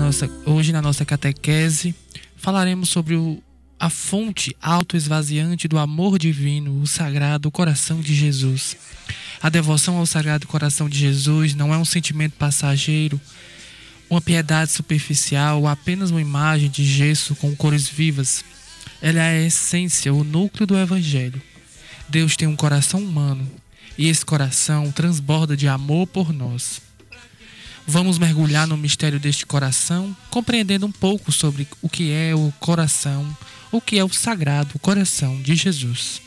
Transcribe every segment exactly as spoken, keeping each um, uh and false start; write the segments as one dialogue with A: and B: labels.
A: nossa, hoje na nossa catequese falaremos sobre o, a fonte autoesvaziante do amor divino, o Sagrado Coração de Jesus. A devoção ao Sagrado Coração de Jesus não é um sentimento passageiro, uma piedade superficial ou apenas uma imagem de gesso com cores vivas. Ela é a essência, o núcleo do Evangelho. Deus tem um coração humano e esse coração transborda de amor por nós. Vamos mergulhar no mistério deste coração, compreendendo um pouco sobre o que é o coração, o que é o Sagrado Coração de Jesus.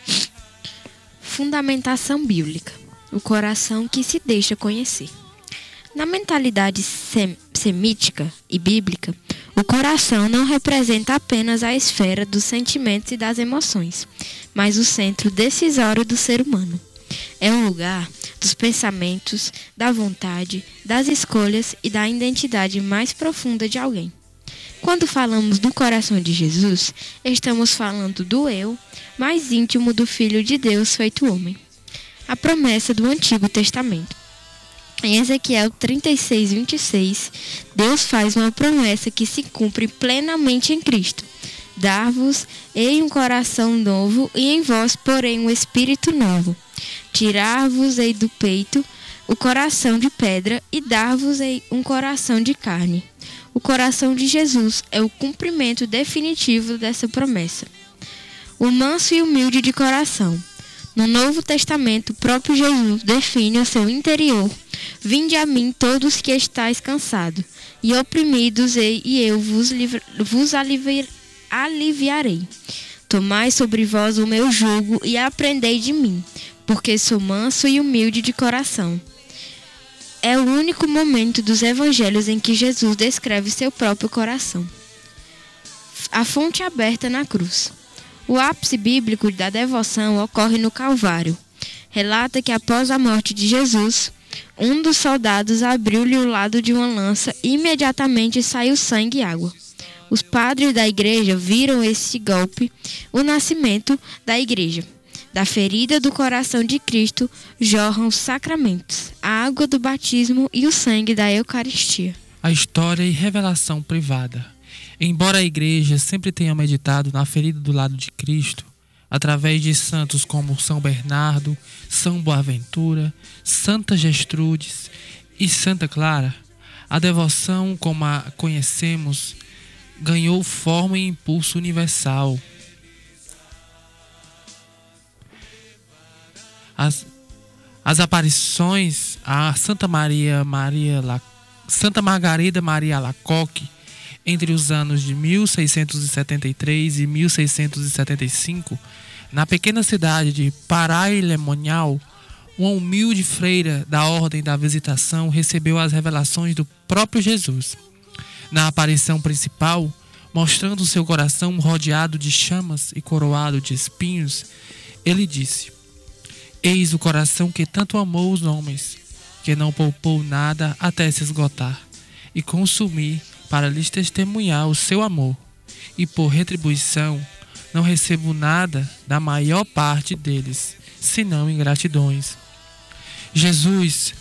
B: Fundamentação bíblica. O coração que se deixa conhecer. Na mentalidade sem, semítica e bíblica, o coração não representa apenas a esfera dos sentimentos e das emoções, mas o centro decisório do ser humano. É o lugar dos pensamentos, da vontade, das escolhas e da identidade mais profunda de alguém. Quando falamos do coração de Jesus, estamos falando do eu mais íntimo do Filho de Deus feito homem. A promessa do Antigo Testamento. Em Ezequiel trinta e seis, vinte e seis, Deus faz uma promessa que se cumpre plenamente em Cristo. Dar-vos-ei um coração novo e em vós porém um espírito novo. Tirar-vos-ei do peito o coração de pedra e dar-vos-ei um coração de carne. O coração de Jesus é o cumprimento definitivo dessa promessa. O manso e humilde de coração. No Novo Testamento, o próprio Jesus define o seu interior. Vinde a mim todos que estáis cansados e oprimidos, e eu vos, livra, vos alivi, aliviarei. Tomai sobre vós o meu jugo e aprendei de mim, porque sou manso e humilde de coração. É o único momento dos evangelhos em que Jesus descreve seu próprio coração. A fonte aberta na cruz. O ápice bíblico da devoção ocorre no Calvário. Relata que após a morte de Jesus, um dos soldados abriu-lhe o lado de uma lança e imediatamente saiu sangue e água. Os padres da igreja viram esse golpe, o nascimento da igreja. Da ferida do coração de Cristo jorram os sacramentos, a água do batismo e o sangue da Eucaristia.
A: A história e revelação privada. Embora a igreja sempre tenha meditado na ferida do lado de Cristo, através de santos como São Bernardo, São Boaventura, Santa Gertrudes e Santa Clara, a devoção como a conhecemos ganhou forma e impulso universal. As, as aparições a Santa Maria, Maria La, Santa Margarida Maria Alacoque entre os anos de mil seiscentos e setenta e três e mil seiscentos e setenta e cinco, na pequena cidade de Paray-le-Monial, uma humilde freira da Ordem da Visitação recebeu as revelações do próprio Jesus. Na aparição principal, mostrando seu coração rodeado de chamas e coroado de espinhos, ele disse: Eis o coração que tanto amou os homens, que não poupou nada até se esgotar, e consumir para lhes testemunhar o seu amor, e por retribuição não recebo nada da maior parte deles, senão ingratidões. Jesus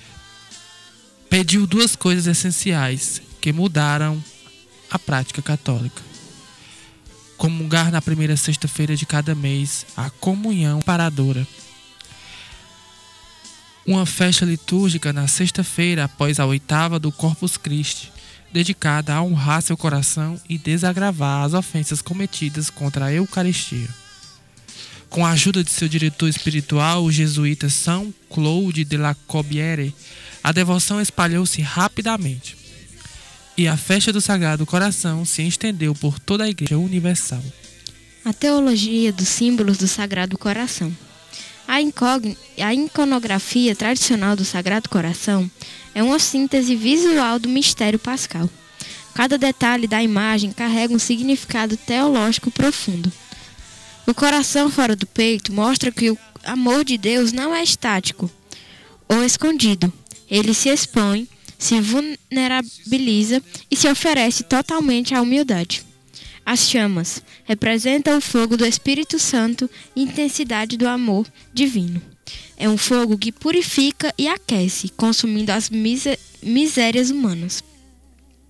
A: pediu duas coisas essenciais que mudaram a prática católica. Comungar na primeira sexta-feira de cada mês, a comunhão paradora. Uma festa litúrgica na sexta-feira após a oitava do Corpus Christi, dedicada a honrar seu coração e desagravar as ofensas cometidas contra a Eucaristia. Com a ajuda de seu diretor espiritual, o jesuíta São Claude de la Cobière, a devoção espalhou-se rapidamente, e a festa do Sagrado Coração se estendeu por toda a Igreja Universal.
B: A teologia dos símbolos do Sagrado Coração. A, incógn... a iconografia tradicional do Sagrado Coração é uma síntese visual do mistério pascal. Cada detalhe da imagem carrega um significado teológico profundo. O coração fora do peito mostra que o amor de Deus não é estático ou escondido. Ele se expõe, se vulnerabiliza e se oferece totalmente à humildade. As chamas representam o fogo do Espírito Santo e intensidade do amor divino. É um fogo que purifica e aquece, consumindo as misérias humanas.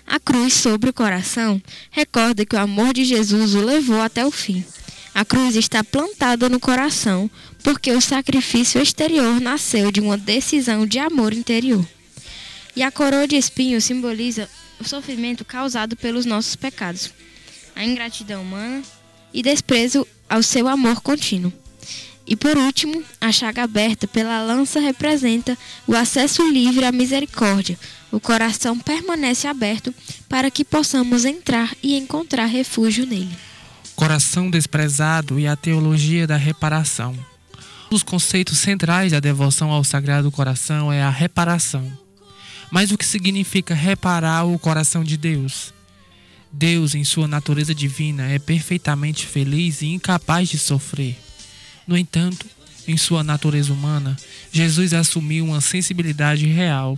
B: A cruz sobre o coração recorda que o amor de Jesus o levou até o fim. A cruz está plantada no coração porque o sacrifício exterior nasceu de uma decisão de amor interior. E a coroa de espinhos simboliza o sofrimento causado pelos nossos pecados, a ingratidão humana e desprezo ao seu amor contínuo. E por último, a chaga aberta pela lança representa o acesso livre à misericórdia. O coração permanece aberto para que possamos entrar e encontrar refúgio nele.
A: Coração desprezado e a teologia da reparação. Um dos conceitos centrais da devoção ao Sagrado Coração é a reparação. Mas o que significa reparar o coração de Deus? Deus, em sua natureza divina, é perfeitamente feliz e incapaz de sofrer. No entanto, em sua natureza humana, Jesus assumiu uma sensibilidade real.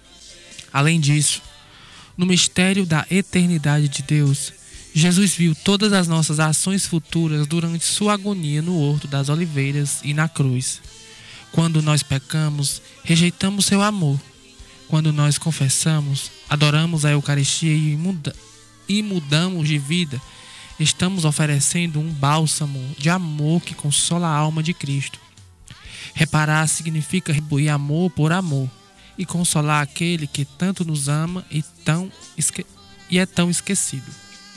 A: Além disso, no mistério da eternidade de Deus, Jesus viu todas as nossas ações futuras durante sua agonia no Horto das Oliveiras e na cruz. Quando nós pecamos, rejeitamos seu amor. Quando nós confessamos, adoramos a Eucaristia e, muda, e mudamos de vida, estamos oferecendo um bálsamo de amor que consola a alma de Cristo. Reparar significa retribuir amor por amor e consolar aquele que tanto nos ama e, tão esque- e é tão esquecido.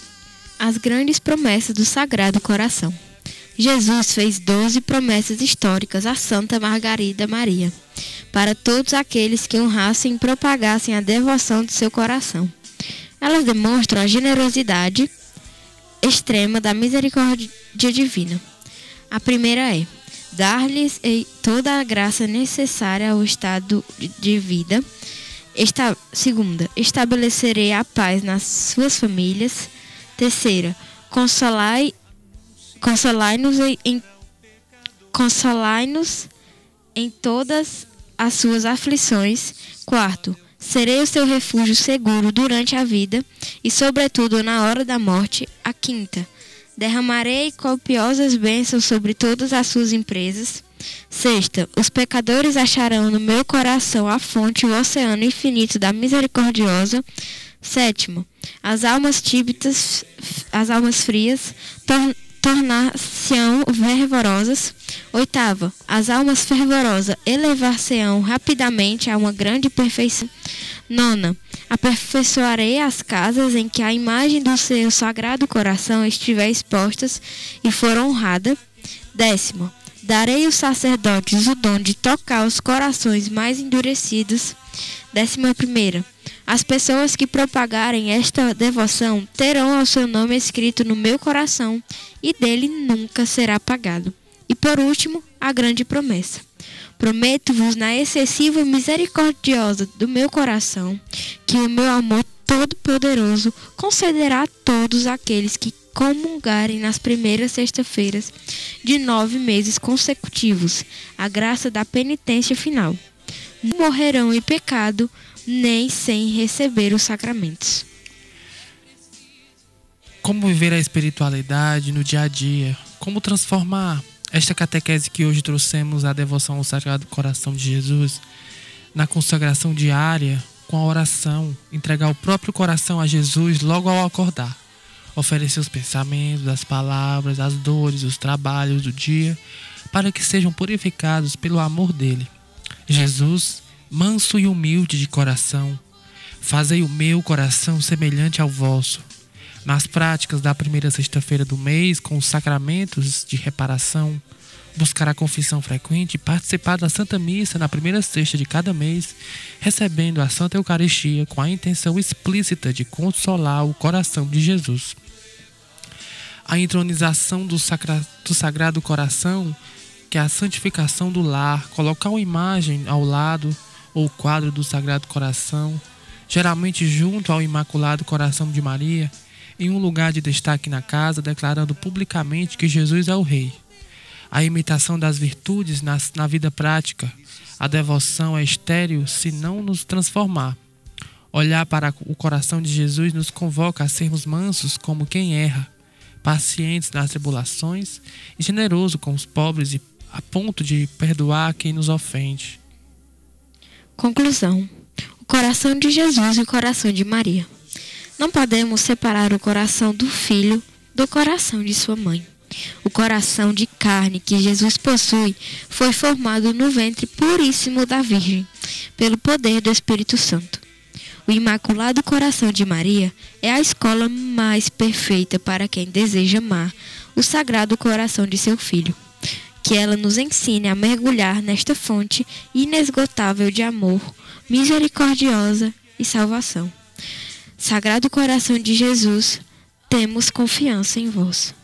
B: As grandes promessas do Sagrado Coração. Jesus fez doze promessas históricas a Santa Margarida Maria, para todos aqueles que honrassem e propagassem a devoção de seu coração. Elas demonstram a generosidade extrema da misericórdia divina. A primeira é dar-lhes toda a graça necessária ao estado de vida. Esta, segunda, estabelecerei a paz nas suas famílias. Terceira, consolai, consolai-nos em, consolai-nos em todas as suas aflições. Quarto, serei o seu refúgio seguro durante a vida e, sobretudo, na hora da morte. A quinta, derramarei copiosas bênçãos sobre todas as suas empresas. Sexta, os pecadores acharão no meu coração a fonte e o oceano infinito da misericordiosa. Sétimo, as almas tíbitas, as almas frias, tor tornar-se-ão fervorosas. Oitava, as almas fervorosas elevar-se-ão rapidamente a uma grande perfeição. Nona, aperfeiçoarei as casas em que a imagem do seu Sagrado Coração estiver expostas e for honrada. Décimo, darei aos sacerdotes o dom de tocar os corações mais endurecidos. Décima primeira, as pessoas que propagarem esta devoção terão o seu nome escrito no meu coração e dele nunca será apagado. E por último, a grande promessa. Prometo-vos na excessiva e misericordiosa do meu coração que o meu amor todo-poderoso concederá a todos aqueles que comungarem nas primeiras sextas-feiras de nove meses consecutivos a graça da penitência final. Não morrerão em pecado, nem sem receber os sacramentos.
A: Como viver a espiritualidade no dia a dia? Como transformar esta catequese que hoje trouxemos a devoção ao Sagrado Coração de Jesus na consagração diária com a oração, entregar o próprio coração a Jesus logo ao acordar, oferecer os pensamentos, as palavras, as dores, os trabalhos do dia para que sejam purificados pelo amor dele. Jesus, manso e humilde de coração, fazei o meu coração semelhante ao vosso. Nas práticas da primeira sexta-feira do mês, com os sacramentos de reparação, buscar a confissão frequente e participar da Santa Missa na primeira sexta de cada mês, recebendo a Santa Eucaristia com a intenção explícita de consolar o coração de Jesus. A entronização do, sacra... do Sagrado Coração, que é a santificação do lar, colocar uma imagem ao lado ou quadro do Sagrado Coração, geralmente junto ao Imaculado Coração de Maria, em um lugar de destaque na casa, declarando publicamente que Jesus é o Rei. A imitação das virtudes na, na vida prática. A devoção é estéril se não nos transformar. Olhar para o coração de Jesus nos convoca a sermos mansos como quem erra, pacientes nas tribulações e generoso com os pobres e a ponto de perdoar quem nos ofende.
B: Conclusão. O coração de Jesus e o coração de Maria. Não podemos separar o coração do filho do coração de sua mãe. O coração de carne que Jesus possui foi formado no ventre puríssimo da Virgem, pelo poder do Espírito Santo. O Imaculado Coração de Maria é a escola mais perfeita para quem deseja amar o Sagrado Coração de seu Filho. Que ela nos ensine a mergulhar nesta fonte inesgotável de amor, misericordiosa e salvação. Sagrado Coração de Jesus, temos confiança em vós.